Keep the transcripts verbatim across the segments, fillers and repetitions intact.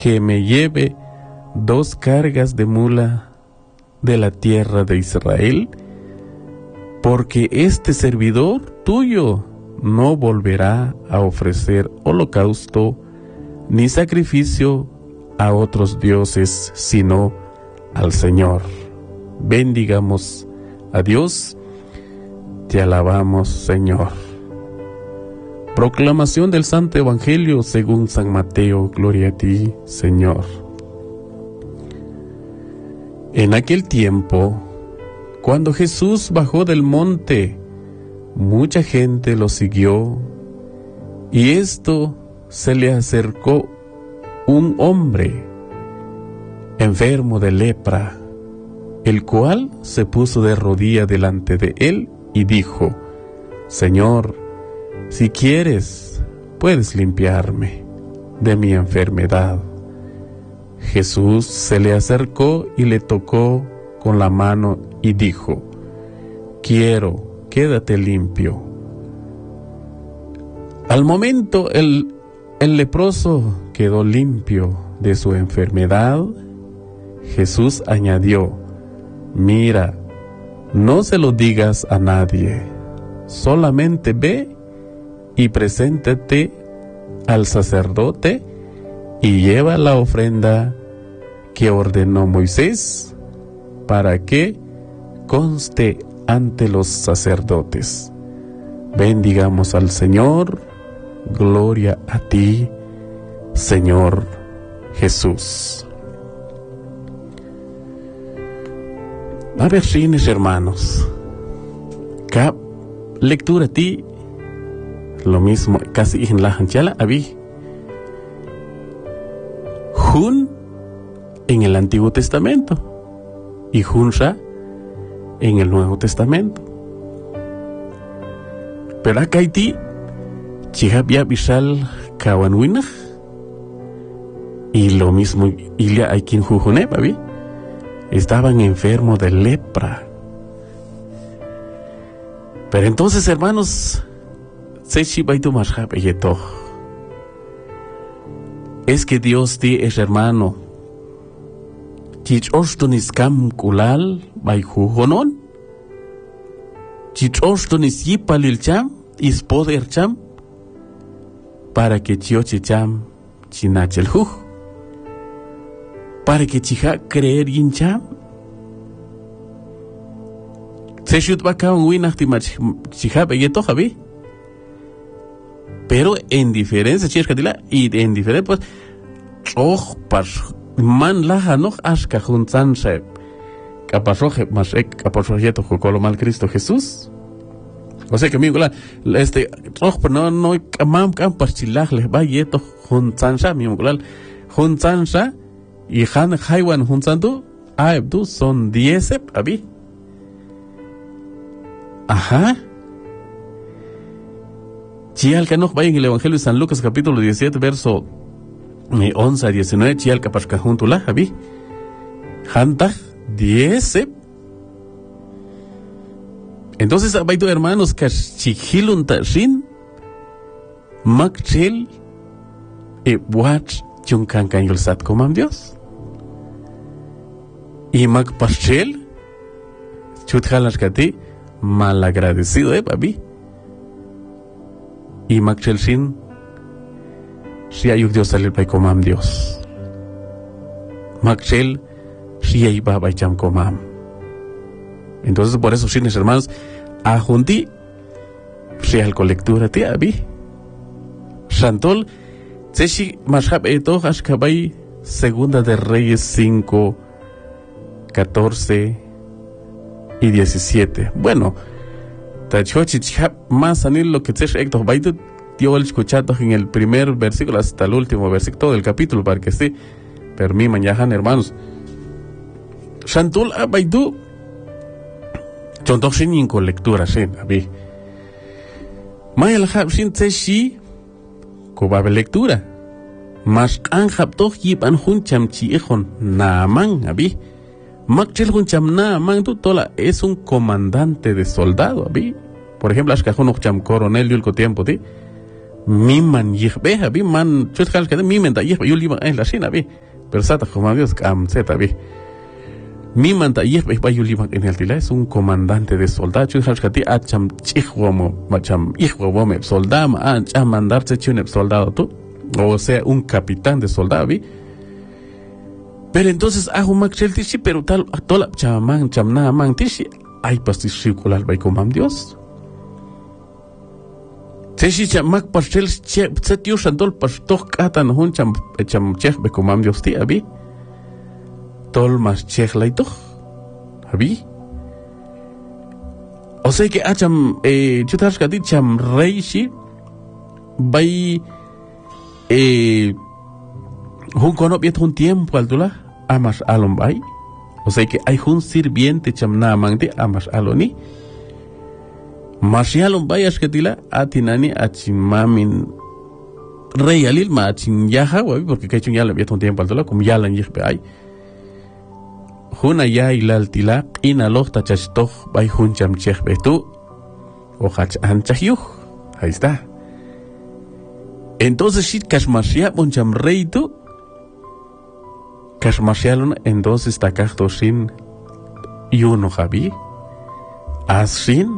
que me lleve dos cargas de mula de la tierra de Israel, porque este servidor tuyo no volverá a ofrecer holocausto ni sacrificio a otros dioses, sino al Señor. Bendigamos a Dios, te alabamos, Señor. Proclamación del Santo Evangelio según San Mateo. Gloria a ti, Señor. En aquel tiempo, cuando Jesús bajó del monte, mucha gente lo siguió, y esto se le acercó un hombre enfermo de lepra, el cual se puso de rodilla delante de él y dijo: Señor, si quieres, puedes limpiarme de mi enfermedad. Jesús se le acercó y le tocó con la mano y dijo: quiero, quédate limpio. Al momento el, el leproso quedó limpio de su enfermedad. Jesús añadió: mira, no se lo digas a nadie, solamente ve y preséntate al sacerdote y lleva la ofrenda que ordenó Moisés para que conste ante los sacerdotes. Bendigamos al Señor. Gloria a ti, Señor Jesús. A ver, mis hermanos, acá lectura a ti, lo mismo casi en la hanchala, habí Jun en el Antiguo Testamento y Junsha en el Nuevo Testamento. Pero acá hay ti, Chihab Bishal Kawanwinach, y lo mismo Ilya Aikin Jujune, ¿vi? Estaban enfermos de lepra. Pero entonces, hermanos, es que Dios ti es hermano. Chichostonis kam kulal baijujonon. Chichostonis yipalil cham is poder cham para que chioche cham chinachel juj. Para que chija creer yin cham. Se shut baka un winach chija beyeto javi. Pero en diferencia, chircatila, y en diferencia, pues, oh, par man laja no ashka juntanse, capasoje, masek, capasojeto, jocolo mal Cristo Jesús. O sea que, amigo, este, oh, pero no, no, mam, campas chilajle, va yeto, juntansa, mi amigo, juntansa, y han, haiwan, juntandu, aebdu, son diez, abi. Ajá. Chial que nos vaya en el Evangelio de San Lucas capítulo diecisiete verso once a diecinueve, chial que pasca junto la javi hanta diez. Entonces abaito hermanos que chihilun tashin makchel e watch chunkan kanyol sat comam Dios y mak paschel chutjalas kati malagradecido eh papi. Y Machelsin, si hay un Dios salir para comam Dios. Machel, si hay para baicham comam. Entonces, por eso, sin hermanos, a junti, si al colectura te abi. Santol, Seshi Mashab eto Hashkabai, Segunda de Reyes cinco, catorce y diecisiete. Bueno, más anil lo que se Héctor Baitu dio el escuchado en el primer versículo hasta el último versículo del capítulo para que esté per mí mañana, hermanos. Shantul Baitu chontok sin con lectura sin abi mayal hab sin tseshi ko ba lectura mas an hab toch yip an huncham chi ejon naman abi. Makchel Huncham Naaman tu tola es un comandante de soldado, ¿vi? Por ejemplo, Ashkajun Cham coronel y el tiempo, ¿ti? miman yihbe habi man chutkal kada mimen ta yihbe yuli en la sina bi pero sata como Dios am zeta bi miman ta yihbe ba yuli en el tila es un comandante de soldados chutkal kati acham chihwomo macham ihwomo soldado a cham mandarse chune soldado tú o sea un capitán de soldado bi pero entonces hago maxel tishi pero tal tola chaman chamna man tishi ay pasti circular by comam Dios tishi chamak pastel che setio santol pastok atan hun cham cham chech be comam Dios ti abi tol mas chech laito abi o sea que acham eh chutar kati cham reishi by eh hun kono biet un tiempo altula amas alon bay o sea que hay un sirviente chamna mangti amas aloni marcialon bay askatila atinani achimamin rey alil ma achin yaha wabi porque que chun yala biet un tiempo altula como yalan yih bay huna ya ilaltila ina lohta chachtoh bay hun cham cheh betu o hach anchahyuh ahí está. Entonces si kasmarcia un cham rey tu Kashmashalun entonces takahto sin yuno habi asin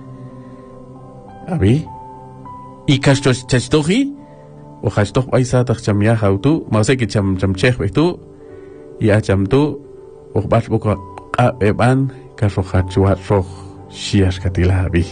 abi y kashto chachtohi o hashtoh paisa tak cham ya hautu mase que cham cham cheh betu ya cham tu o bash boka eban kasho hachua roh shias katila abi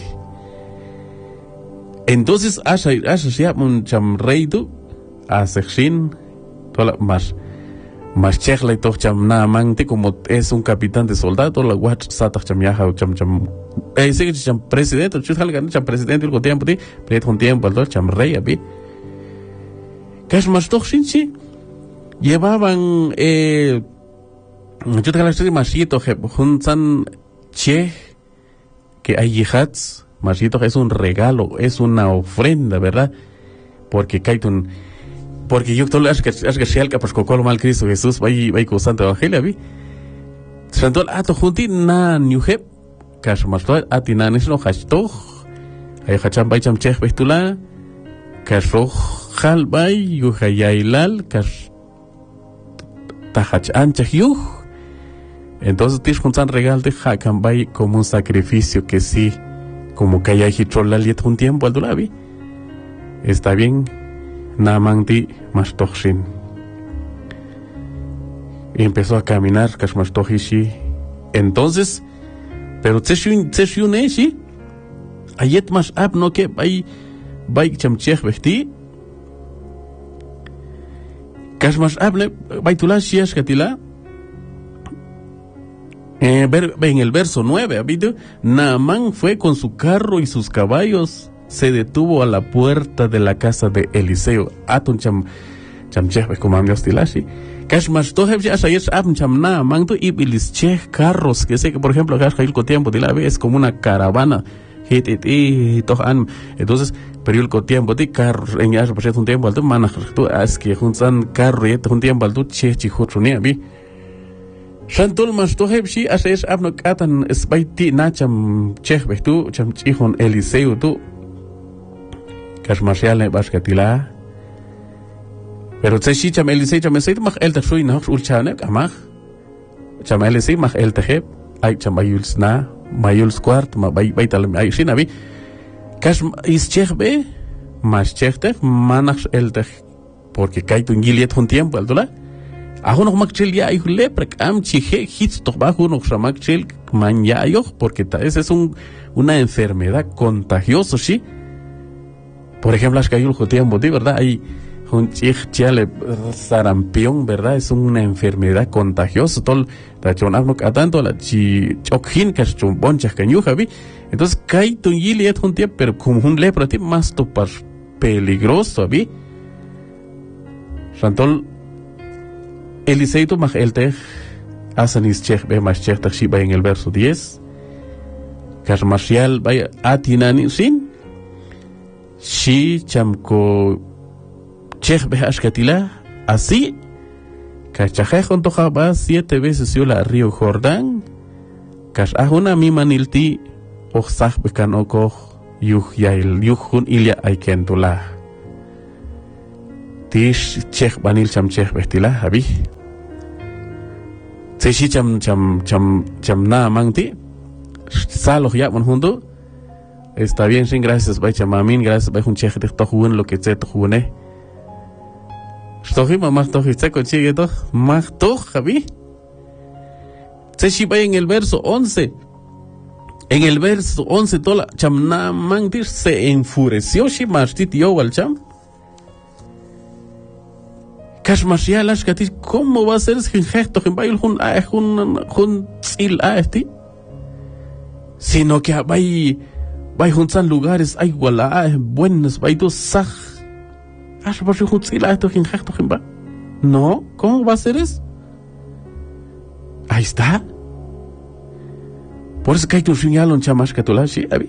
entonces asha asha ya un cham rey tu asexin tola más Mas chech la toch cham na mangte como es un capitán de soldado la watch satach cham yaha cham cham eh ese cham presidente chut halgan cham presidente el tiempo ti pret un tiempo al cham rey abi kas mas toch sinchi llevaban eh chut halgan masito juntan che que hay hijats masito es un regalo es una ofrenda verdad porque kaitun porque yo todo es que es que sea que pues con mal Cristo Jesús va y va con santo evangelio vi santo ato junti na nyuhep kas masto atinan es no hasto ay hacham bay cham cheh bestula kas ro hal bay yu hayailal kas tahach anchyu entonces tis juntan regal de hakam bay como un sacrificio que sí como que haya hitrola liet un tiempo al dulabi está bien Namangti Mastoxin. Y empezó a caminar, Kashmastohishi. Entonces, pero Tseshun Eshi, Ayet Mas Ab no que bay bay chamchech vesti. Kashmas Able, Baitula Shiash Katila. En el verso nueve, habido, Naaman fue con su carro y sus caballos. Se detuvo a la puerta de la casa de Eliseo. Atun cham cham cheh como amigos tilashi. Kashmas toheb ya sayes ab cham na mangto ibilis cheh carros que sé que por ejemplo acá el tiempo de la vez como una caravana. Hit it y tohan. Entonces, pero el tiempo de carros en ya por un tiempo alto mana tú es que juntan carro y un tiempo alto cheh chihutruni abi. Shantol mas toheb shi asayes ab no katan spaiti na cham cheh tu cham chihon Eliseo tu Kashmarcial ne baskatila pero tseshi cham Elisei cham Elisei mach el tashui na ulchane amach cham Elisei mach el teheb ay cham ayuls na mayuls quart ma bay bay tal ay sinabi kash is chehbe mas chehteh manach el teh porque kaitu ngiliet un tiempo al dola ajo no makchel ya ay leprek am chihe hits toch bajo no shamakchel man ya yo porque ese es un una enfermedad contagiosa sí. Por ejemplo, las que hay un tiempo, ¿verdad? Hay un chile sarampión, ¿verdad? Es una enfermedad contagiosa. Todo el tanto la chokhin que es un boncha que yo vi. Entonces, cae tu yili et un tiempo, pero como un lepra ti más tu par peligroso, ¿vi? Santol Eliseo tu mach el te asanis chech be mas chech takshiba en el verso diez. Kashmarcial vaya atinani sin. Si chamko chech behashkatila así kachajejon tojaba siete veces yo la río Jordán kash ahuna mi manilti oxaj bekanoko yuh yail yuhun ilya aikentula tish chech banil cham chech bestila abi Seshi cham cham cham cham na mangti salo ya mon junto está bien sin gracias bay chamamin gracias bay hun chech to jun lo que te to june Stoji mamá toji se consigue to más to abi Seshi bay en el verso once en el verso once tola cham na mangti se enfureció shi mashtit yo al cham Kashmashialash kati, ¿cómo va a ser sin gesto? ¿Quién un un un sil a este? Sino que hay hay juntan lugares hay igual buenos, hay dos sag. ¿Has pasado un sil a esto sin gesto? No, ¿cómo va a ser eso? Ahí está. Por eso que hay que enseñarlo en chamash katulashi, abi.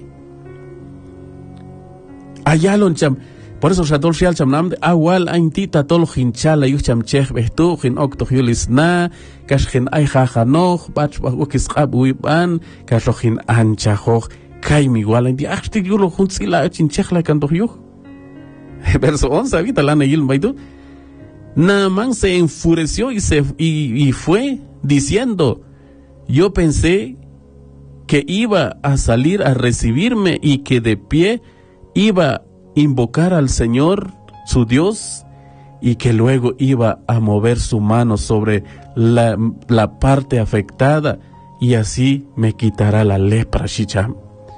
Allá lo en cham. Por eso Shadol Shial Chamnam de Awal Aintita Tol Hinchala Yucham Chech Behtu Hin Octo Yulis Na Kashhin Aiha Hanoch Bach Bakis Abuiban Kashohin Anchahoch Kaimi Walanti Achti Yulo Hunsila Chin Chechla Kanto Yuch Verso once Avita Lana Yil Baidu Naaman se enfureció y se y, y fue diciendo yo pensé que iba a salir a recibirme y que de pie iba invocar al Señor, su Dios, y que luego iba a mover su mano sobre la, la parte afectada y así me quitará la lepra, Shicham.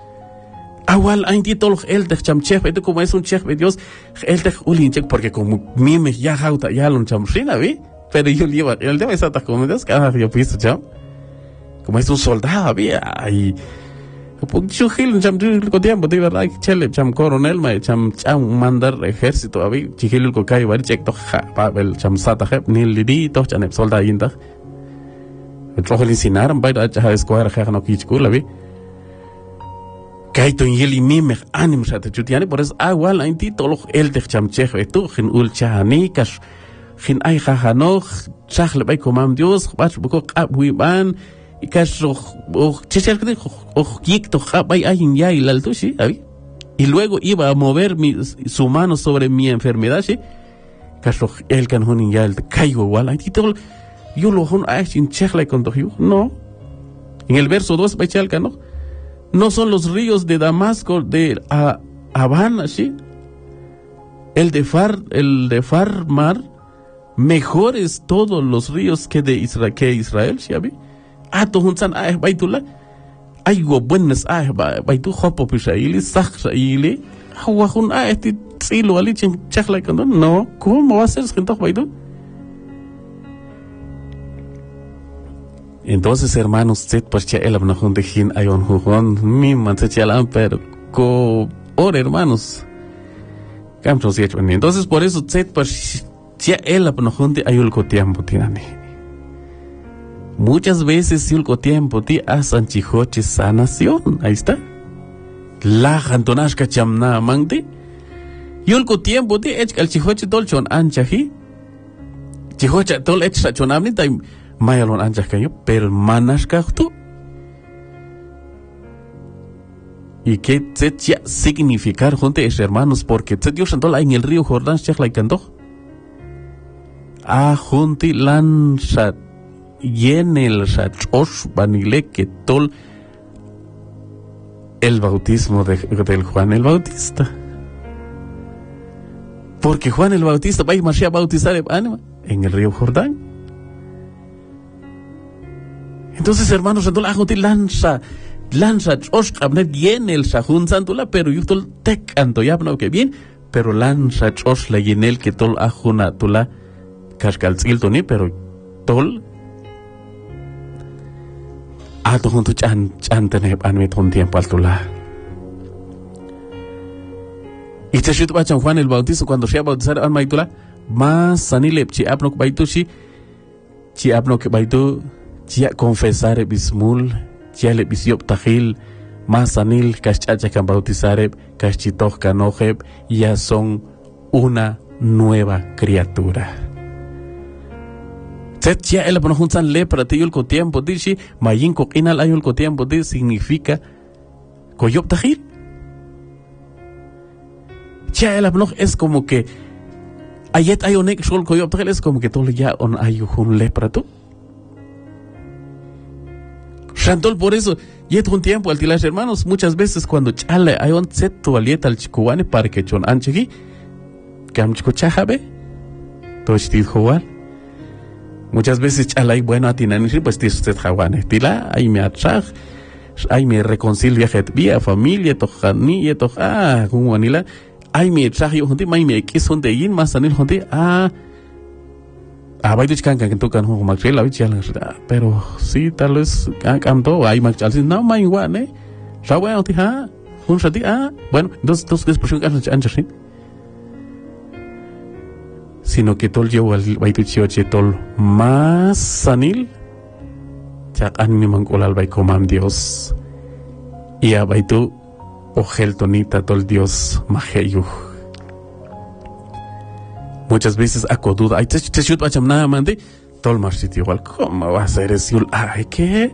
Awal, hay título, el de Chamchef, esto como es un chef de Dios, el de Ulinchek, porque como mime ya jauta, ya lo chamshina, ¿vi? Pero yo llevo, el de esa como Dios, que ah, yo piso, cham. Como es un soldado, ¿vi? Ay. Yo gil cham con tiempo de verdad chele cham coronel ma cham cham mandar ejército abi chigil ko kai bari chek to ha pa bel cham sata heb ni lidi to chanep solda inda trojo el incinar bai da ha escuadra ha no kich kula bi kai to yeli mime anim sata chutiani por es agua in ti to el de cham chef tu hin ul chani kas hin ai ha ha no chakhle bai komam dios bach buko abui ban y caso o chechar que o yicto hay alguien ya y la alto sí y luego iba a mover mi, su mano sobre mi enfermedad sí caso el canón ya el caigo igual ahí todo yo lo hon a sin checla con todo no en el verso dos bachal cano no son los ríos de Damasco de a Habana sí el de Far el de Farmar mejores todos los ríos que de Israel que Israel sí abi ah to hunsan ah baitula ay go buenas ah baitu hopo pisaili sakhsaili hawa hun ah este tsilo ali chen chakla kando no cómo va a ser gente baitu entonces hermanos set pues ya el abna hun de hin ayon hun mi man se chala pero co or hermanos campo si hecho entonces por eso set pues ya el abna hun de ayul ko tiempo tirani muchas veces si ulco tiempo ti asan chihoche sanación ahí está la jantonashka chamna mangti y ulco tiempo ti ech al chihoche tolchon anchahi chihoche tol ech sachonamni tai mayalon anchakayo pero manashka tu y que tzet ya significar junte es hermanos porque tzet yo santola en el río Jordán chekla ikando a junti lansat Yenel Sachosh Banile que tol el bautismo de, del Juan el Bautista. Porque Juan el Bautista va a bautizar en el río Jordán. Entonces, hermanos, entonces lanza, lanza Chosh Abnet Yenel Sahun Santula, pero yo tol tek antoyabno que bien, pero lanza Chosh la Yenel que tol ajuna tula Kashkalzil Toni, pero tol ah, tu junto chan chan tenep anmet un tiempo altula. Y te shit bachan Juan el Bautista cuando se bautizar an maitula más sanilep chi apno baitushi chi apno que baitu chi confesare bismul chi ale bisiop tahil más sanil kaschacha kan bautizare kaschitoch kanojeb ya son una nueva criatura. Set ya el abonojunsan le para ti el cotiempo dishi mayin coquinal hay el cotiempo di significa coyop tajir. Ya el abonoj es como que Ayet hay un ex coyo es como que todo ya on hay un lepra tú. Shantol por eso, yet un tiempo al tilas hermanos, muchas veces cuando chale hay un set tu alieta al chicuane para que chon anchegi, que am chico chajabe, todo chtit jugar. Muchas veces chale hay bueno a tinanir, pues tis set jawane, tila, hay me atrag, hay me reconcilia jet vía familia, tojani, toja, como anila, hay me atrag yo junti, may me quis junte yin, más anil junti, ah, ah, vai tu kan kan tu kan ho mak la bicha pero sí tal vez am to hay mak chal no mai igual eh sa bueno ti ha un sati ah bueno dos dos expresión kan ancha sino que tol llevo al vai tu chioche tol más sanil chak an mi mangolal vai comam Dios y a vai tu ojel tonita tol Dios majeyu. Muchas veces acoduda, ay, te te shoot bacham nada mande, tol mar sitio igual, ¿cómo va a ser eso? Ay, ¿qué?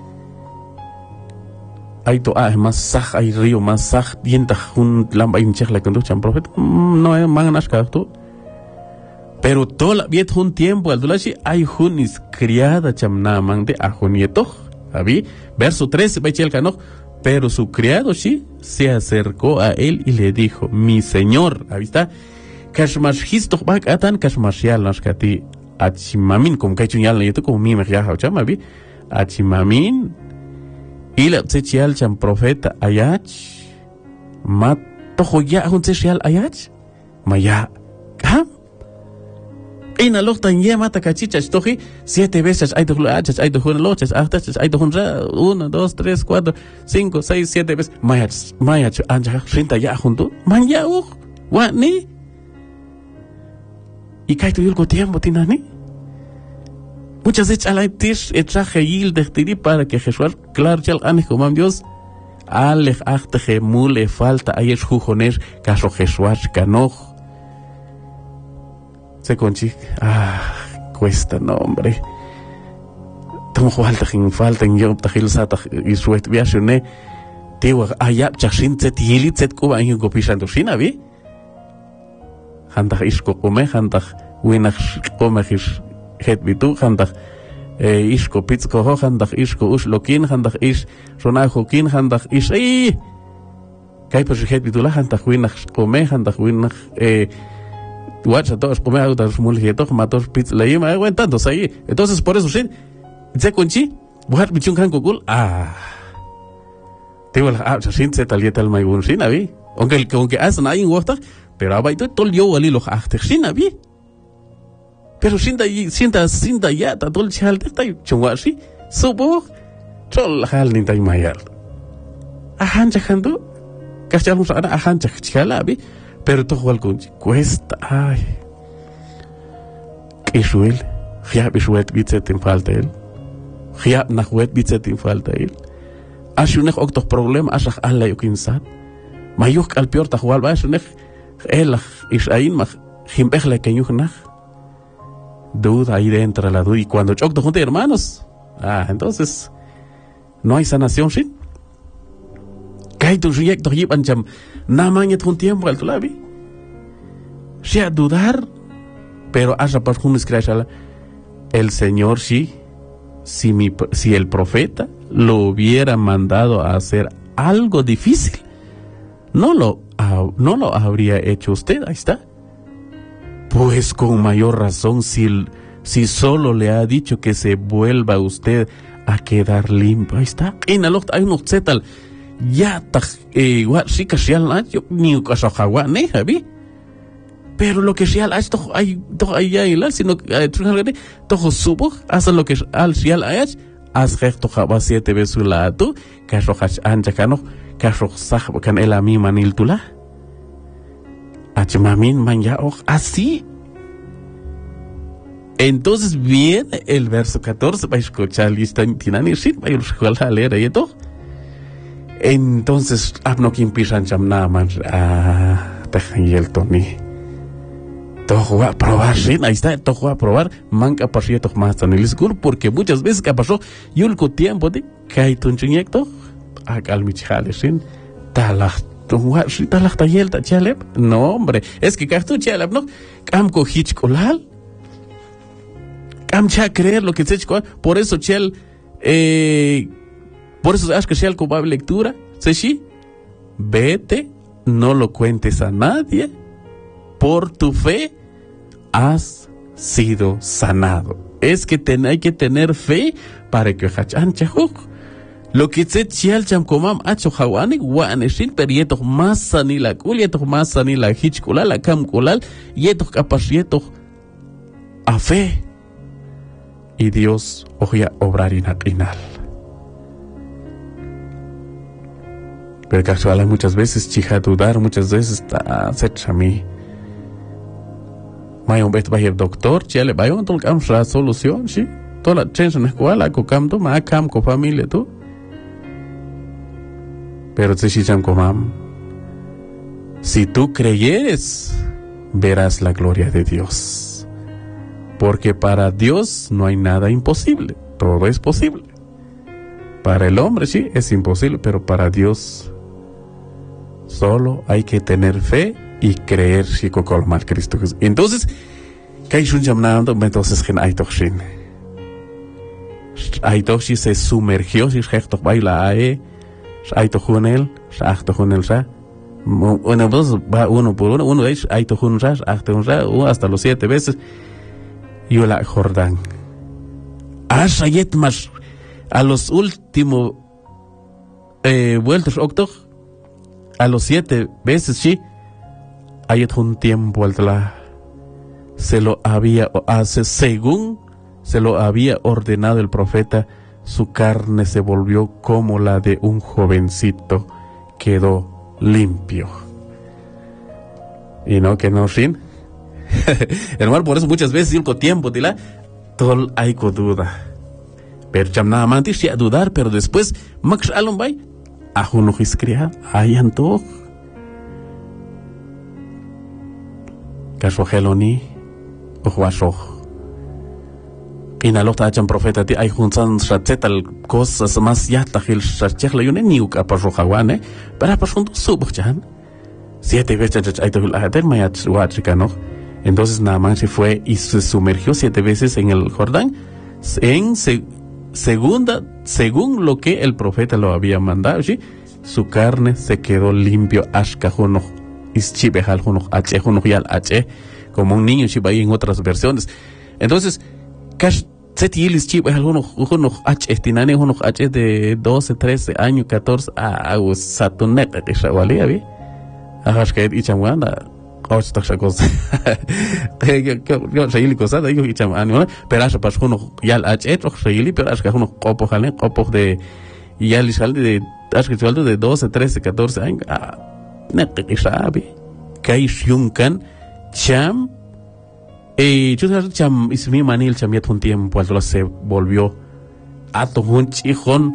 Ay, to, ay, más saj, ay, río, más saj, dienta, un lamba, y un chech, la conducta, profeta, no, eh, manganas, tú. Pero todo la viet un tiempo, al dulashi, ay, junis, criada, cham nada mande, a junieto, abi, verso trece, bachel cano, pero su criado, sí, se acercó a él y le dijo, mi señor, ahí está. Kashmash histok bak atan kashmash yal nashkati achimamin como kaichun yal yeto como mi mejia hauchama bi achimamin ila tsechial cham profeta ayach mat tojo ya hun tsechial ayach maya kam ina loktan ya mata kachicha toji siete veces hay dohlo achach hay dohlo lochas achach hay dohlo uno dos tres cuatro cinco seis siete veces mayach mayach anja rinta ya junto man ya uh wa ni y cae tu yulgo tiempo tinani muchas veces alay tish etraje yil de tiri para que Jesús claro chal ane como Dios alej achteje mule falta ayesh jujones caso Jesús canoj se conchi ah cuesta no hombre tomo falta sin falta en yo tajil sata y suet viashune tewa ayap chashin set yilit set kuba en gopisando shina vi handak isko come handak winach come his het bitu handak isko pitsko ho handak isko uslokin handak is ronajo kin handak is ay kai per het bitu la handak winach come handak winach eh watcha todos come a dos muljeto matos pits la yema aguantando ahí entonces por eso sí se conchi buhat bichun kan gugul ah te wala ah sin se talieta al maygun sin abi aunque aunque hacen ahí en waqta pero ahora tú todo yo ali los actos sin abi pero sinta sinta sinta ya ta todo chal ta chungwa si subo tol hal ni ta mayal ahan chakando kachal musa ana ahan chakchala abi pero to igual con cuesta ay isuel khiab isuet bitzet in falta él khiab nahuet bitzet in falta él ashunek okto problem asach alla yukinsat mayuk al peor ta igual va ashunek el Israel mag gimbejle que yugnach duda ahí dentro la duda y cuando chocto junto hermanos ah entonces no hay sanación sí kai tu riek to yip ancham namanya un tiempo al tulabi sea dudar pero hasta por un escrachala el Señor sí si mi si el profeta lo hubiera mandado a hacer algo difícil no lo no lo habría hecho usted, ahí está. Pues con mayor razón si, si solo le ha dicho que se vuelva usted a quedar limpio, ahí está. En el otro hay unos zetal, ya ta igual sí que sea la yo ni caso jaguar ne javi. Pero lo que sea la esto hay todo ahí ya el sino todo subo hasta lo que al sial ayach as recto jaba siete veces la tu que rojas anja cano kan el ami manil tula achmamin man ya así entonces viene el verso catorce va a escuchar lista tinani sit va a leer ahí todo entonces abno kim pisan chamna man ah tajel toni todo va a probar sí ahí está todo va a probar manca pasieto más tan el seguro porque muchas veces que pasó yulco tiempo de kai tunchiñecto akal michales sin talach No, hombre, es que tú chalep, ¿no? Camco hichcolal. Camcha creer lo que se hecho. Por eso chel, eh, por eso es que chel como lectura, ¿sí? Vete, no lo cuentes a nadie. Por tu fe has sido sanado. Es que ten, hay que tener fe para que hachancha lo que se chial cham comam acho hawani wan eshin perieto masa ni la kul yeto masa ni la hichkulal la cam kulal yeto capas yeto a fe y Dios oja obrar inatinal. Pero casual muchas veces chija dudar, muchas veces está secha mi may un bet vaya doctor chale vaya un tol cam ra solución sí toda la chensa en escuela co cam to ma cam co familia tú. Pero si tú creyeres, verás la gloria de Dios. Porque para Dios no hay nada imposible. Todo es posible. Para el hombre sí es imposible, pero para Dios solo hay que tener fe y creer si cocolmal Cristo Jesús. Entonces, ¿qué hay un llamado? Entonces, ¿qué hay toxin? Hay toxin se sumergió si es que baila ahí. Hay to junel, hay to junel sa. Uno dos va uno por uno, uno de ellos hay to junel sa, hay to junel hasta los siete veces. Yo la Jordán. Ashayet más a los últimos eh, vueltos octo, a los siete veces sí. Hay un tiempo al la se lo había hace según se lo había ordenado el profeta. Su carne se volvió como la de un jovencito, quedó limpio. Y no que no sin. Hermano, por eso muchas veces el tiempo tila todo hay co duda. Pero cham nada más sí a dudar, pero después max alum bay a uno hiscria ayanto. Caso heloni o huaso. Y na lota acham profeta ti ay junsan shatetal cosas más ya tajil shachela yo ni uka pa rojawane para pa junto subchan siete veces ay tajil ader mayat wachikano. Entonces Naamán se fue y se sumergió siete veces en el Jordán en se, segunda según lo que el profeta lo había mandado, ¿sí? Su carne se quedó limpio ashkajuno ischibehal juno h juno yal h como un niño chiba ahí en otras versiones. Entonces Cash setilis chip es algunos unos H estinane unos H de doce, trece años, catorce a satunet que shawali abi. Ahash que ichamwana ocho taxa cosa. Yo sayili cosa de yo ichamani, pero asha pas uno yal H otro sayili pero asha uno copo jale copo de yal sal de asha que de doce, trece, catorce años. Ah, net que shabi. Kai shunkan cham y yo cham ismi manil chamiat un tiempo al se volvió a tu un chijón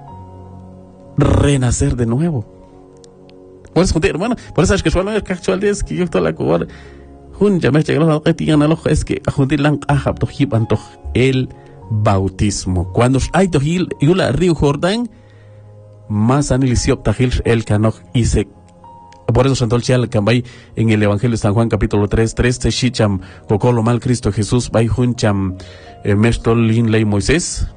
renacer de nuevo. Por eso hermano, por eso es que suelo ver que actual es que yo toda la cobra un ya me llegó a que tienen al es que juntir lang ahab to hip anto el bautismo. Cuando hay to hil y la río Jordán más anilisiop tahil el canoch y se. Por eso Santo Chial Cambay en el Evangelio de San Juan capítulo tres, tres te shicham cocolo mal Cristo Jesús bay huncham mestol lin ley Moisés.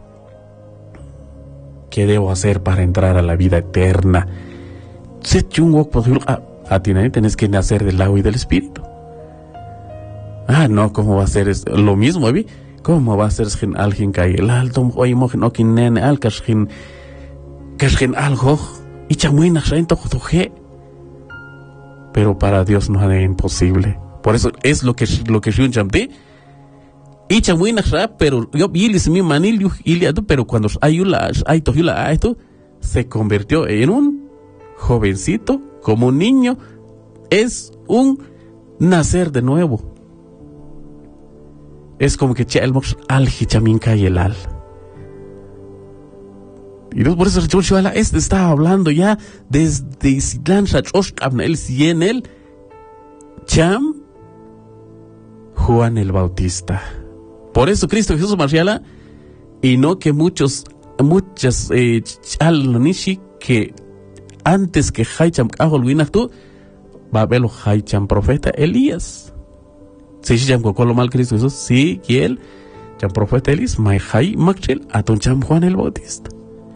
¿Qué debo hacer para entrar a la vida eterna? Se chungo por a a ti tienes que nacer del agua y del espíritu. Ah, no, ¿cómo va a ser es, lo mismo, ¿vi? ¿Cómo va a ser sin alguien que el alto hoy mojen o kin nene al kashin kashin algo y chamuina rento joje. Pero para Dios no es imposible. Por eso es lo que lo que yo llamé. Y chamuina rap, pero yo bilis mi manil iliado, pero cuando hay una hay tojila esto se convirtió en un jovencito, como un niño, es un nacer de nuevo. Es como que chelmox al hichaminka y el al. Y por eso Joshua este estaba hablando ya desde Sidlan Shachosh Abnel Sienel Cham Juan el Bautista. Por eso Cristo Jesús Marciala, y no que muchos, muchas eh, chalonishi que antes que Haicham Kahol Winatu, va a verlo Haicham profeta Elías. Si Cham Cocolo mal Cristo Jesús, sí, que él, Cham profeta Elías, Mai Hai Macchel, Aton Cham Juan el Bautista.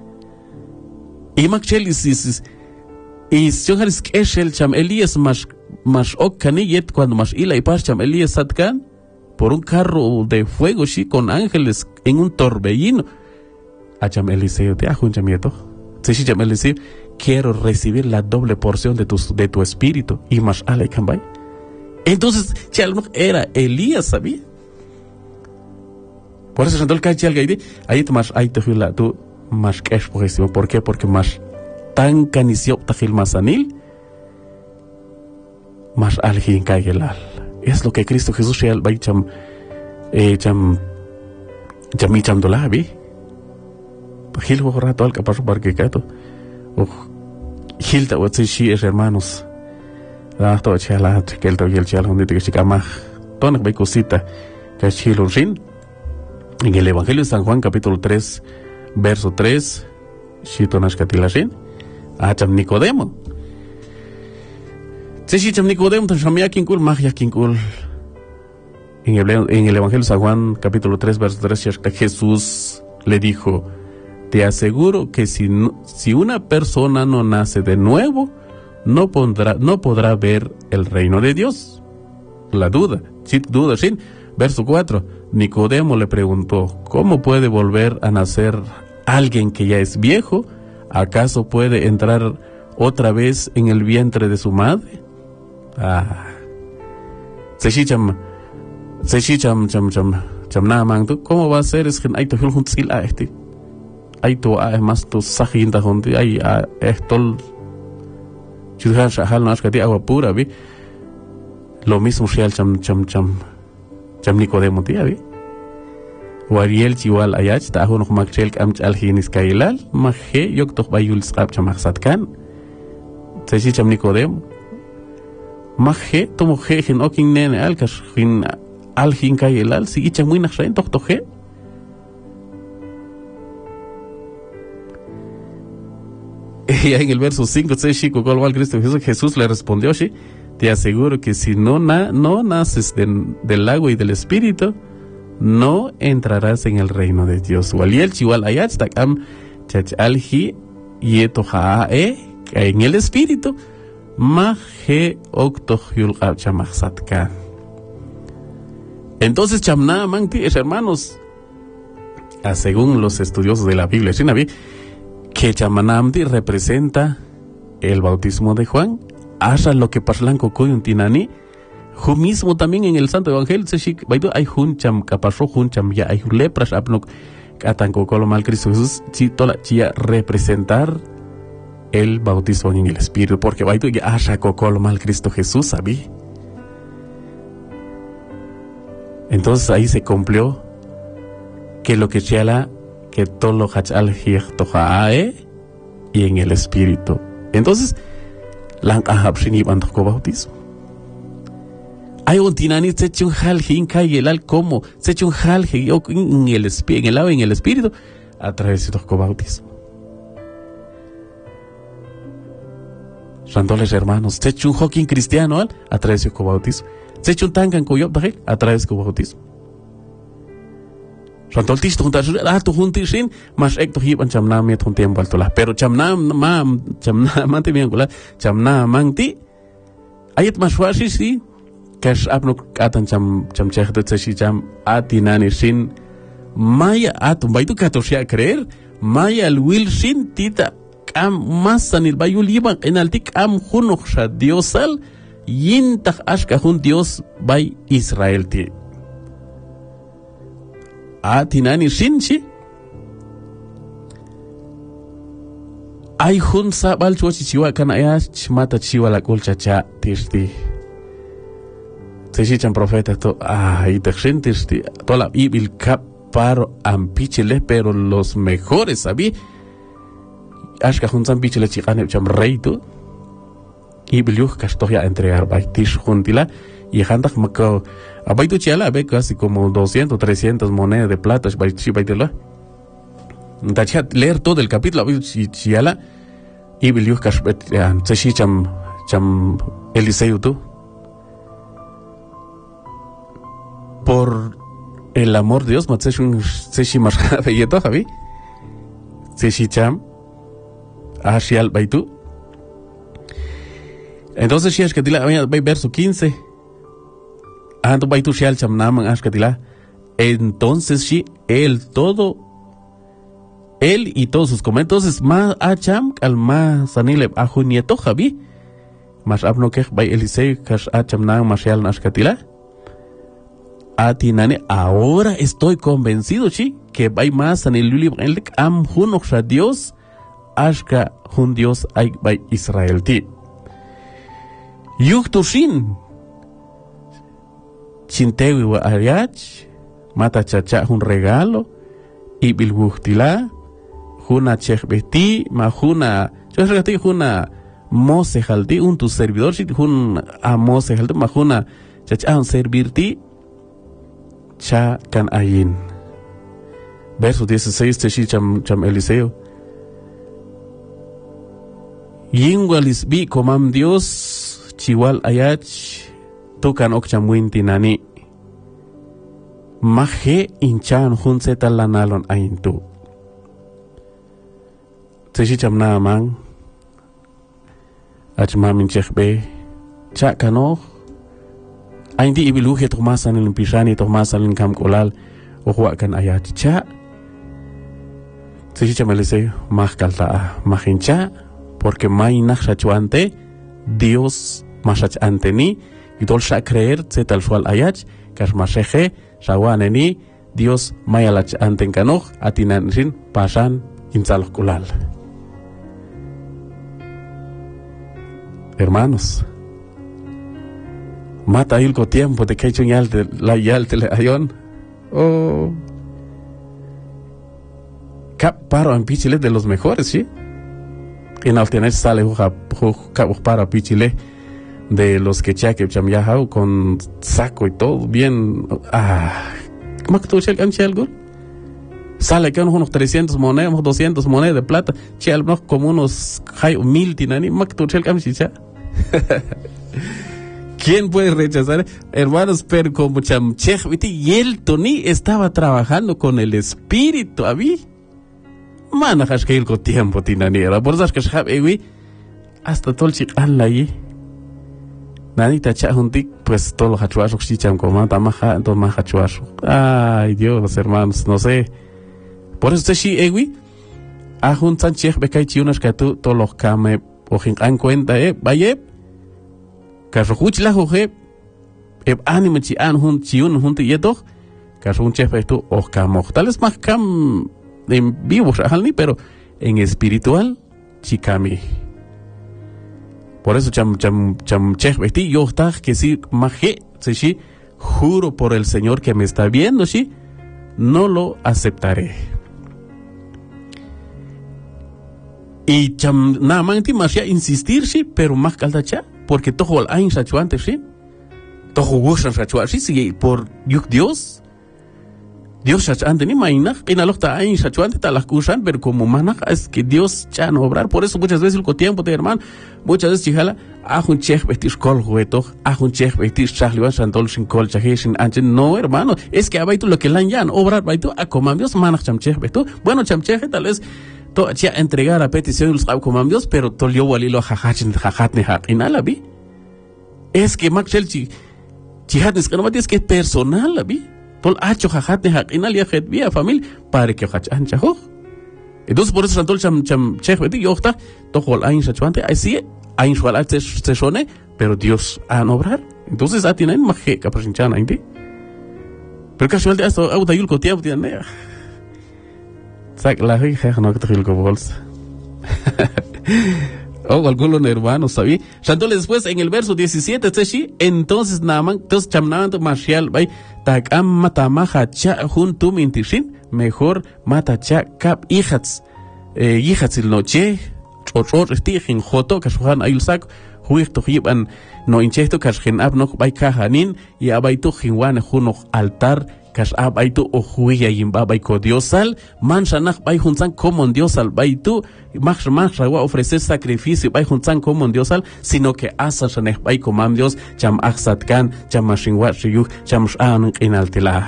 Y Macchel is, is, y si yo haris Eshel Cham Elías, más, más Okaniyet, cuando más Ila y Paz Cham Elías Satkan, por un carro de fuego, sí, con ángeles en un torbellino. A Cham Eliseo, te ajo un chamieto. Si Cham Eliseo, quiero recibir la doble porción de tu, de tu espíritu. Y más ala y cambay. Entonces, Chalno era Elías, ¿sabía? Por eso, Santol Kachal Gaidi, ahí te más, ahí te fui la, tú, más que es ¿por qué? Porque más tan canicio tajil masanil, más algin kaigelal. Es lo que Cristo Jesús real va cham, eh, cham, cham, cham dolabi. Gil ho rato al capaz para que cato. Oh, Gil ta watsi shi es hermanos. Ah, todo chala, que el toyo el chala donde te que chica más. Toda una cosita que es Gil Rin. En el Evangelio de San Juan capítulo tres, verso tres, shi tonas katilashin. Ah, cham Nicodemo. Si cham Nicodemo tan chamia kinkul magia kinkul. En el, en el Evangelio de San Juan capítulo tres, verso tres, Jesús le dijo: te aseguro que si, no, si una persona no nace de nuevo, no, pondrá, no podrá ver el reino de Dios. La duda, sí, duda, sí. Verso cuatro, Nicodemo le preguntó: ¿cómo puede volver a nacer alguien que ya es viejo? ¿Acaso puede entrar otra vez en el vientre de su madre? Ah. Se cham, se cham, cham, cham, cham, nada más. ¿Cómo va a ser? Es que hay que juntar a este. Hay to a más to sajinta junti hay a estol chudhan shahal nash kati agua pura vi lo mismo real cham cham cham cham Nicodemo ti vi wariel chiwal ayach ta hono makchel am al hinis kailal mahe yok to bayul sqab cham satkan tsi cham Nicodemo mahe to mohe hin okin nene al kash hin al hin kailal si cham muy nach rein to to he. Y en el verso cinco, Jesús le respondió: te aseguro que si no, na, no naces de, del agua y del espíritu, no entrarás en el reino de Dios. En el espíritu, entonces, chamna manti, hermanos, según los estudiosos de la Biblia, que Chamanamdi representa el bautismo de Juan, hasta lo que paslan cocoyun tinani, ju mismo también en el Santo Evangelio, se shik, baido hay jun cham capasro jun cham ya hay lepras apnok, atan cocolo mal Cristo Jesús, si tola chia representar el bautismo en el Espíritu, porque baido ya hasta cocolo mal Cristo Jesús, ¿sabí? Entonces ahí se cumplió que lo que chala que todo lo hachal tojae y en el espíritu. Entonces, lang ahab shini bandoko bautismo. Hay un tinani se chun hal hin kayelal como se chun hal en el espíritu, en el lado en el espíritu a través de toko bautismo. Randoles hermanos, se chun hokin cristiano al a través de toko bautismo. Se chun tangan koyop dajel a través de toko bautismo. Rantol tis tu juntas ah tu juntisin mas ek tu hiban chamna me tu tiempo altola pero chamna ma chamna manti bien kula chamna manti ayat mas wasi si kas apno atan cham cham cheh de si cham atinani sin maya atum baitu katosia creer maya al will sin tita kam masanil bayul yiban enaltik am hunok sha diosal yintah ashka hun dios bay Israel ti a tinani shinchi ay hun sabal chuchi chiwa kana ya chmata chiwa la colcha cha tirti se chichan profeta to ay te tirti to la ibil cap paro ampichele pero los mejores sabi ashka hun san pichele chikane cham reito ibil yuh kastoya entregar baitish juntila y handak mako abaito chiala ve casi como doscientos, trescientas monedas de plata baitila. Tachat leer todo el capítulo abaito chiala y biliu kashbet yan seshi cham cham Eliseo tú por el amor de Dios matseshun seshi marja beyeto javi seshi cham ashial baitu. Entonces si es que tila verso quince ando baitu shial cham naman ashkatila. Entonces sí, él todo, él y todos sus comentarios, entonces más acham al más sanile a junieto javi, más abno que bay Eliseo kash acham na marshal nashkatila. Atinane, ahora estoy convencido sí que bay más sanile el am junok a Dios, ashka jun Dios ay bay Israel ti. Yuhtushin, chintewi wa ariach. Mata chacha un regalo y bilbuhtila juna chechbeti ma juna yo regati juna mose jalti un tu servidor si jun a mose jalti ma juna chacha un servirti cha kan ayin. Verso dieciséis te shi cham cham Eliseo yingualis bi comam Dios chiwal ayach tocan okchamuinti nani maje inchan hun seta lanalon aintu. Seshi chamna man achmamin chechbe cha kano ainti ibiluhe tomasan el pishani tomasan el kamkolal o huakan ayat cha. Seshi chamelese maj kalta majincha porque mai nachchachuante Dios machachante ni y dolsha creer seta el sual ayat kashmasheje Shawaneni, Dios mayalach anten kanoch, atinanrin, pasan, insalok kulal. Hermanos, mata ilko tiempo de que hecho yalte, la yalte le ayon. Oh, cap paro en pichile de los mejores, ¿sí? En alternar sale uja, cap paro pichile. De los que chaque chamyahau con saco y todo bien ah ¿cómo que tú chel algo? Sale que unos trescientos monedas, unos doscientos monedas de plata, chel no como unos hay mil tinani, ¿cómo que tú chel camchicha? ¿Quién puede rechazar? Hermanos, pero como chamchej, y el Tony estaba trabajando con el espíritu, ¿a mí? Manajas que el con tiempo tinani, era por eso que se hasta todo el chic allí. Nanita cha juntik, pues todos los hachuashos chicham como tamaja, todos más hachuashos. Ay, Dios, hermanos, no sé. Por eso sí, egui, a juntan chech becay chiunas que tú todos los kame ojin an cuenta, eh, vaya, carrojuch la joje, eh, anime chi an jun chiun junti yeto, carrojun chef esto o camo. Tal vez más cam en vivo, rajalni, pero en espiritual, chicami. Por eso cham cham cham chech beti yo está que sí maje sí juro por el Señor que me está viendo sí no lo aceptaré. Y cham na manti más ya insistir sí pero más calda cha porque todo el año sachuante sí todo gustan sachuante sí por Dios Dios sachuante ni maina en la locta año sachuante tal las cusan pero como mana es que Dios ya no obrar por eso muchas veces el tiempo de hermano muchas veces chijala a un chef vestir col jugueto a un chef vestir charlivan santol sin col chaje sin anche no hermano es que abaito lo que lan ya obrar baito a comandos mana cham chef beto bueno cham chef tal vez to ya entregar a petición los comandos pero tolio walilo jajachin jajat ne hak inala bi es que maxel chi chihat es que no es que es personal la bi tol acho jajat ne hak inala ya via familia para que hach ancha ho. Entonces por eso santol cham cham chef beti yo está todo el año sachuante así año sual se se sone pero Dios a obrar entonces a tienen maje capacinchana indi pero casualmente esto auto yul cotiam tiene sac la hija no que te ko bolsa oh algunos hermanos sabí santol después en el verso diecisiete teshi entonces naman entonces chamnaman marcial bay takam matamaja cha juntum intishin mejor mata cha kap hijats eh hijats el noche choror estigin joto kasuhan ayul sak huirto hiban no inchesto kasgen abno bay kahanin y abaito jinwan junok altar Kash ab aitu ohuya yimba baiko diosal, manshanach bay hunzan como diosal baitu, mach mach rawa ofrecer sacrificio bay hunzan como diosal, sino que asa shanech baiko mam Dios, cham aksatkan, cham mashingwat shiyuk, cham shan inaltila.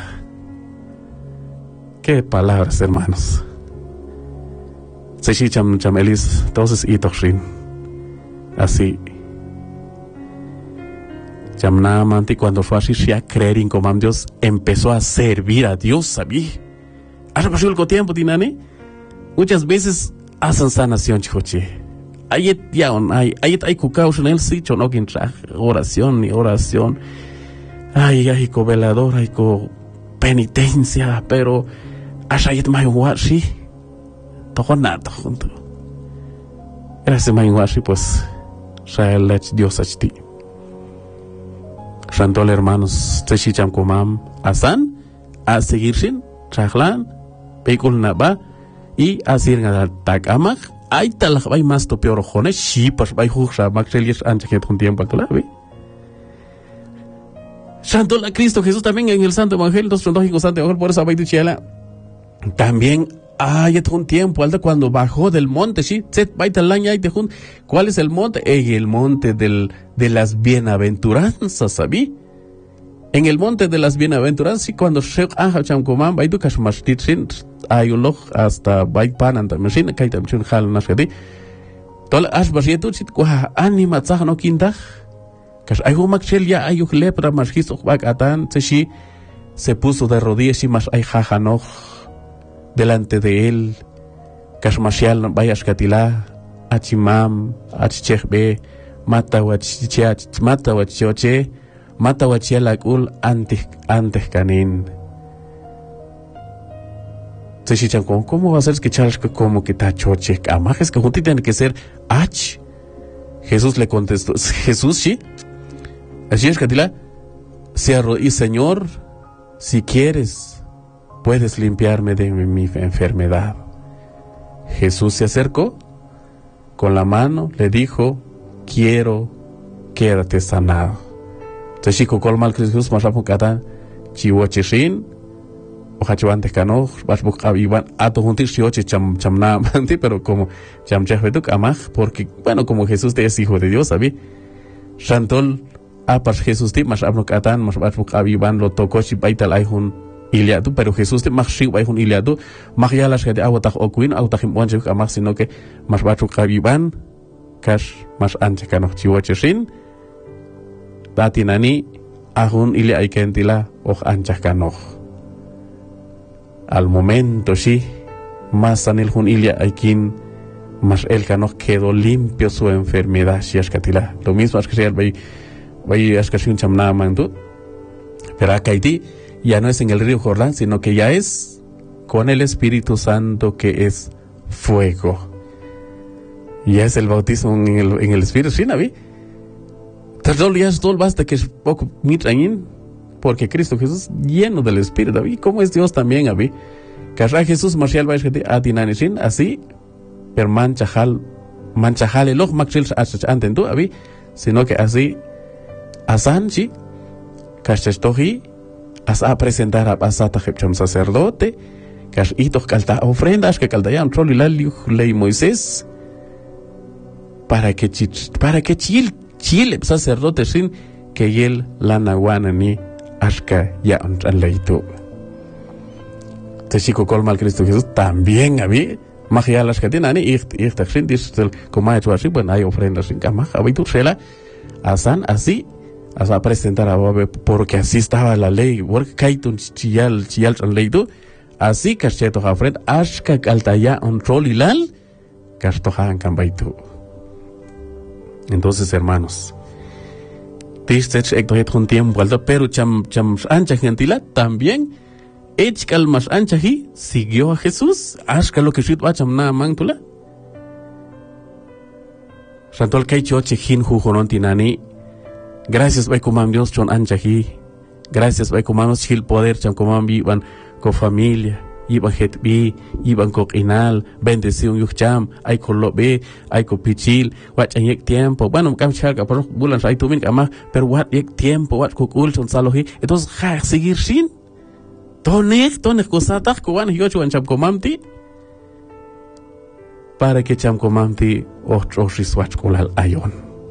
Qué palabras, hermanos. Seshi cham cham elis, entonces itokshin. Así. Chamnamanti cuando fue así a creer en como Dios empezó a servir a Dios, ¿sabí? Ahora pasó el tiempo, tinani. Muchas veces hacen sanación, chicoche. Ayet ya on ay, ayet ay cucaus en el sitio, no quien oración ni oración. Ay, ay, co velador, ay, co penitencia, pero ashayet mayuashi. Todo nada junto. Era ese mayuashi, pues, shaelach Dios achti. Shantol hermanos, Teshicham Kumam, Asan, a seguir sin, Chahlan, Pekul Naba, y a seguir a Takamach, hay tal hay más to peor jones, shipas, by Husha, Maxelius, Anchajet un tiempo al tolabi. Shantol a Cristo Jesús también en el Santo Evangelio, dos frontológicos Santo Evangelio, por esa baituchela, también hay un tiempo alto cuando bajó del monte, sí, ¿cuál es el monte? Eh, el monte del, de las bienaventuranzas, ¿sabí? En el monte de las bienaventuranzas, sí, cuando Sheikh Ahal Chamkomam, Baidu Kashmashtitzin, hay un loj hasta Baitpan and the machine, Kaitam Chun Hal Nashadi. Tola Ashbasietu, sit, Kwa, Anima Zahano Kindah, Kash Ayumakshel ya Ayuk lepra, Mashkisok Bak Atan, Tseshi, se puso de rodillas y más Ayhajanoj. Delante de él, Kashmashial Bayashkatila, Achimam, Achchechbe, Matawachichat, Matawachoche, Matawachialakul, Antih, Antehkanin. Seshichan, ¿cómo va a ser que Charles como que tachoche? Amajes que juntos tiene que ser Ach. Jesús le contestó, Jesús, sí. Así es, Katila, se arrodilló, Señor, si quieres, puedes limpiarme de mi, mi enfermedad. Jesús se acercó, con la mano le dijo, quiero, quédate sanado. Entonces, chico, colmal Jesús, más rápido que atan, chihuachishin, ojachuantes cano, vas buscar iban, ato juntis chioche cham chamna manti, pero como cham chahbetuk amaj, porque, bueno, como Jesús te es hijo de Dios, ¿sabí? Shantol, apas Jesús ti, más rápido que atan, más vas buscar iban, lo tocó, chipaital ayhun, Iliadu, pero Jesús te más shiu hay un Iliadu, más ya las que de agua taj okuin, agua tajim onche que más sino que más bachu kabiban, cash más anche cano chihuachishin, datinani, ahun ili hay que entila, oj ancha cano. Al momento sí, más anil hun ilia hay quien, más el cano quedó limpio su enfermedad, si es catila. Lo mismo es que sea el bay, bay es que si un chamna mandu, pero acá hay ya no es en el río Jordán, sino que ya es con el Espíritu Santo que es fuego. Ya es el bautismo en el, en el Espíritu, ¿sí, Naví? Entonces, ya es todo basta que es poco mitrañín, porque Cristo Jesús lleno del Espíritu, Naví. ¿Cómo es Dios también, Naví? Carra Jesús, Marcial, Baishete, Atinanishin, así, per manchajal, manchajal, el ojo, maxil, anten tú, Naví, sino que así, asanchi, cachestoji, as a presentar a pasata un sacerdote, que has ido calta ofrendas que caldayan trol y la ley Moisés, para que para que chil chile sacerdote sin que él la naguana ni ashka ya un leito. Te chico colmal Cristo Jesús también había magia las que tienen y y esta gente es el como ha hecho así, bueno, hay ofrendas sin cama, había tu shela asan así a presentar a Bobe porque así estaba la ley, porque kaitun chiyal chiyal an leitu, así cacheto hafred ashka kaltaya on trolilal castohan cambaitu. Entonces, hermanos, tistech ektohet un tiempo alto, pero cham cham ancha gentila también echkal mas ancha hi siguió a Jesús, ashka lo que shit wacham na mangtula. Santol kaicho chejin jujonon tinani. Gracias, bay comam Dios, chon anchahi. Gracias, bay comam chil poder, chon comam iban con familia, iban hetbi, iban con inal, bendición yucham, ay con lobe, ay con pichil, wat yek tiempo. Bueno, cam charga, por bulan ay tumin kama, pero wat yek tiempo, wat kukul chon salohi. Entonces, ja, seguir sin. Tonek, tonek cosata, cuban yo chuan chamcomamti. Para que chamcomamti otro riswach colal ayon.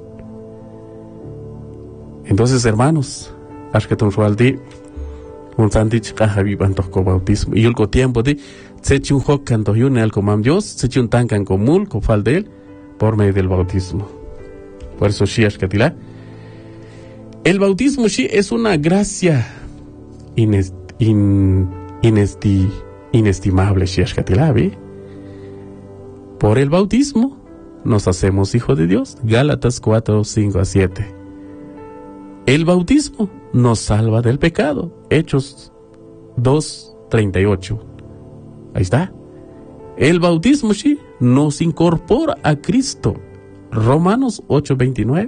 Entonces, hermanos, haz que tonsualdi un sandich kahabi bantos co bautismo. Y el tiempo de se chun hok canto yun el comam Dios, se chun tancan comul, co faldel, por medio del bautismo. Por eso shiash katila. El bautismo sí es una gracia inest, in, inesti, inestimable, shiash katila, ¿ve? Por el bautismo nos hacemos hijos de Dios. Gálatas cuatro, cinco a siete. El bautismo nos salva del pecado. Hechos dos, treinta y ocho. Ahí está. El bautismo sí nos incorpora a Cristo. Romanos ocho, veintinueve.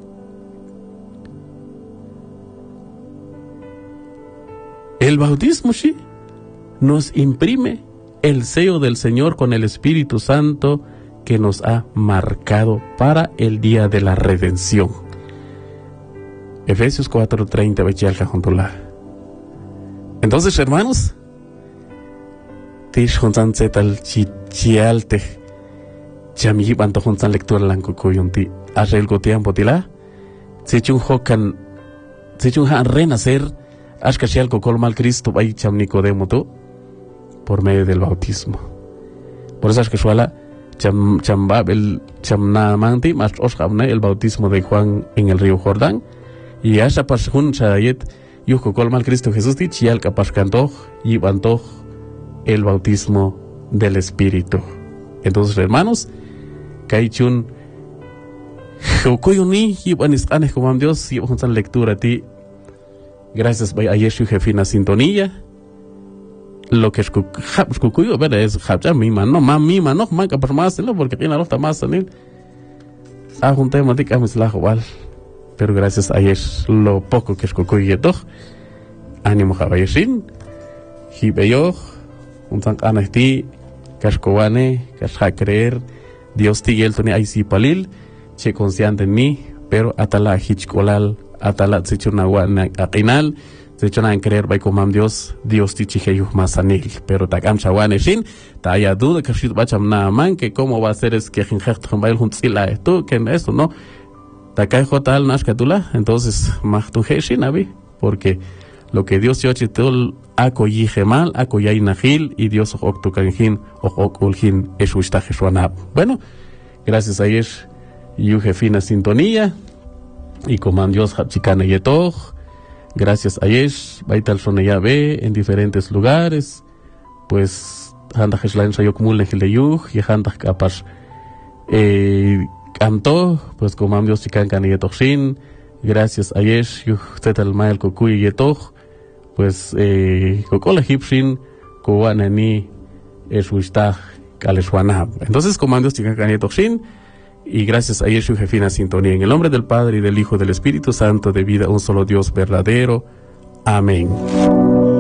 El bautismo sí nos imprime el sello del Señor con el Espíritu Santo que nos ha marcado para el día de la redención. Efesios cuatro, treinta, entonces, hermanos, tish honzan zetal chichialte chami banto honzan lectura lanco coyunti arrelgo tiempo tila sechun hokan sechun han renacer ashkashial colmal Cristo bay cham Nicodemo to por medio del bautismo. Por eso es que suala cham chambab el chamnamanti más oshamne el bautismo de Juan en el río Jordán y asha pashun chayet yuko colmal Cristo Jesús ti chial kapashkanto y banto el bautismo del Espíritu. Entonces, hermanos, kaichun jokoyuni y banis anes como Dios y vamos a lectura a ti. Gracias a Yeshu jefina sintonía. Lo que es cucuyo, ¿verdad? Es ya mi mano, más mi mano, más que por más, porque tiene la otra más en él. Ah, un tema de que ames la igual. Pero gracias a Yesh, lo poco que es cucuyo, toch. Ánimo, Jabayeshin. Hibeyo, un tan anesti, cascoane, casja creer. Dios ti y el toni ahí sí palil, che consciente en mí, pero atala hichkolal, atala tzichunawan akinal. Se hecho en creer by comam Dios, Dios tichiheyu masanil, pero takam chawane shin, ta haya duda que shit bacham na man, que cómo va a ser es que jinjert jambail juntzila esto, que en eso no, takai jotal nashkatula, entonces mahtu heshin abi, porque lo que Dios yochitul akoyi gemal, akoyai nahil, y Dios oktukanjin, okulhin eshushta jeshuanab. Bueno, gracias a Yesh, yu jefina sintonía, y comam Dios hachikana yetoj. Gracias a Yesh, Baital Soneya B, en diferentes lugares, pues, Handa Heshlain Sayokmul Nejileyuj, y Handa Kapash, eh, cantó, pues, como Dios Chican Caniyetoxin, gracias a Yesh, Yuj Zetal Mael Kokuy Yetoj, pues, eh, Kokola Hipshin, Kowanani, Eshuistaj, Kaleshwanab. Entonces, como Dios Chican Caniyetoxin, y gracias a Yeshua Jefina Sintonía, en el nombre del Padre y del Hijo y del Espíritu Santo, de vida un solo Dios verdadero. Amén.